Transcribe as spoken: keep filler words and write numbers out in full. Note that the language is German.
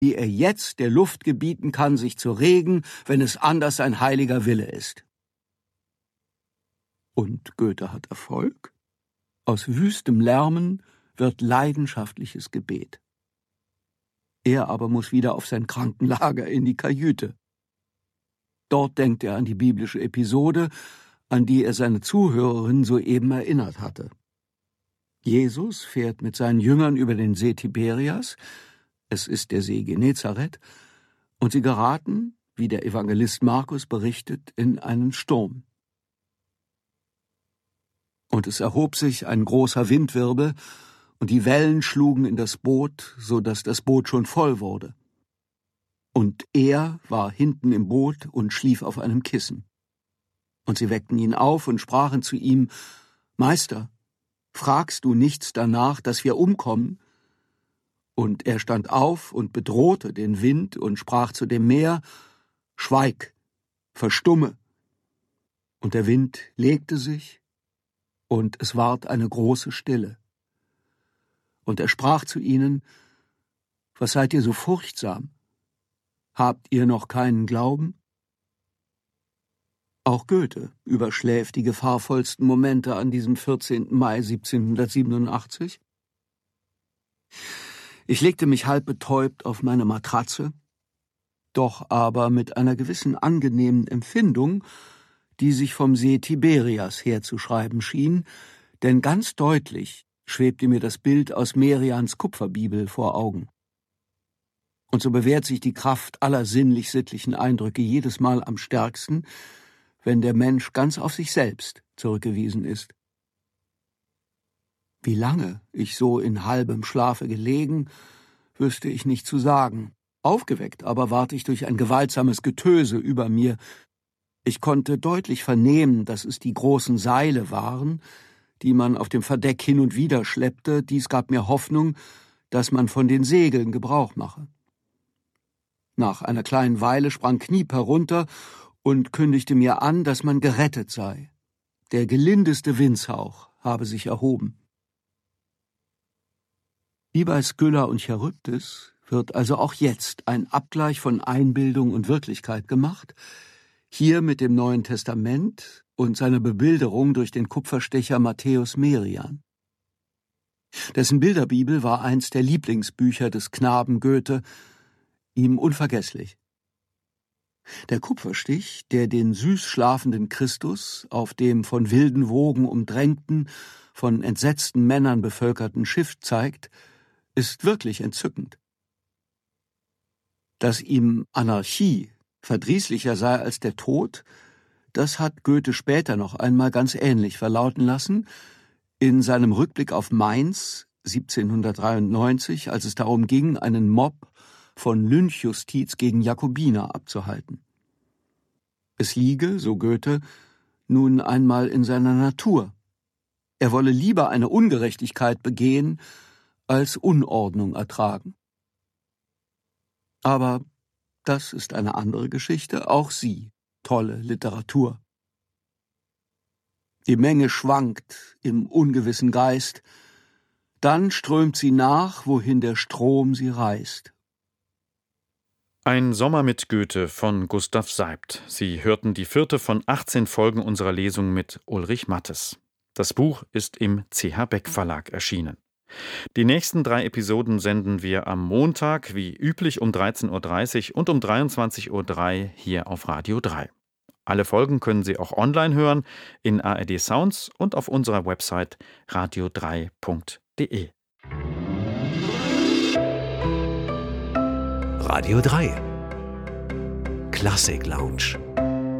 wie er jetzt der Luft gebieten kann, sich zu regen, wenn es anders sein heiliger Wille ist. Und Goethe hat Erfolg. Aus wüstem Lärmen wird leidenschaftliches Gebet. Er aber muss wieder auf sein Krankenlager in die Kajüte. Dort denkt er an die biblische Episode, an die er seine Zuhörerin soeben erinnert hatte. Jesus fährt mit seinen Jüngern über den See Tiberias, es ist der See Genezareth, und sie geraten, wie der Evangelist Markus berichtet, in einen Sturm. Und es erhob sich ein großer Windwirbel, und die Wellen schlugen in das Boot, so dass das Boot schon voll wurde. Und er war hinten im Boot und schlief auf einem Kissen. Und sie weckten ihn auf und sprachen zu ihm: Meister, fragst du nichts danach, dass wir umkommen? Und er stand auf und bedrohte den Wind und sprach zu dem Meer: Schweig, verstumme. Und der Wind legte sich, und es ward eine große Stille. Und er sprach zu ihnen: Was seid ihr so furchtsam? Habt ihr noch keinen Glauben? Auch Goethe überschläft die gefahrvollsten Momente an diesem vierzehnten Mai siebzehnhundertsiebenundachtzig. Ich legte mich halb betäubt auf meine Matratze, doch aber mit einer gewissen angenehmen Empfindung, die sich vom See Tiberias herzuschreiben schien, denn ganz deutlich schwebte mir das Bild aus Merians Kupferbibel vor Augen. Und so bewährt sich die Kraft aller sinnlich-sittlichen Eindrücke jedes Mal am stärksten, wenn der Mensch ganz auf sich selbst zurückgewiesen ist. Wie lange ich so in halbem Schlafe gelegen, wüsste ich nicht zu sagen. Aufgeweckt aber ward ich durch ein gewaltsames Getöse über mir. Ich konnte deutlich vernehmen, dass es die großen Seile waren, die man auf dem Verdeck hin und wider schleppte. Dies gab mir Hoffnung, dass man von den Segeln Gebrauch mache. Nach einer kleinen Weile sprang Kniep herunter und kündigte mir an, dass man gerettet sei. Der gelindeste Windshauch habe sich erhoben. Wie bei Skylla und Charybdis wird also auch jetzt ein Abgleich von Einbildung und Wirklichkeit gemacht, hier mit dem Neuen Testament und seiner Bebilderung durch den Kupferstecher Matthäus Merian. Dessen Bilderbibel war eins der Lieblingsbücher des Knaben Goethe, ihm unvergesslich. Der Kupferstich, der den süß schlafenden Christus auf dem von wilden Wogen umdrängten, von entsetzten Männern bevölkerten Schiff zeigt, ist wirklich entzückend. Dass ihm Anarchie verdrießlicher sei als der Tod, das hat Goethe später noch einmal ganz ähnlich verlauten lassen, in seinem Rückblick auf Mainz siebzehnhundertdreiundneunzig, als es darum ging, einen Mob von Lynchjustiz gegen Jakobiner abzuhalten. Es liege, so Goethe, nun einmal in seiner Natur. Er wolle lieber eine Ungerechtigkeit begehen, als Unordnung ertragen. Aber das ist eine andere Geschichte, auch sie tolle Literatur. Die Menge schwankt im ungewissen Geist, dann strömt sie nach, wohin der Strom sie reißt. Ein Sommer mit Goethe von Gustav Seibt. Sie hörten die vierte von achtzehn Folgen unserer Lesung mit Ulrich Mattes. Das Buch ist im C H Beck Verlag erschienen. Die nächsten drei Episoden senden wir am Montag, wie üblich um dreizehn Uhr dreißig und um dreiundzwanzig Uhr drei hier auf Radio drei. Alle Folgen können Sie auch online hören, in A R D Sounds und auf unserer Website radio drei punkt de. Radio drei Klassik Lounge.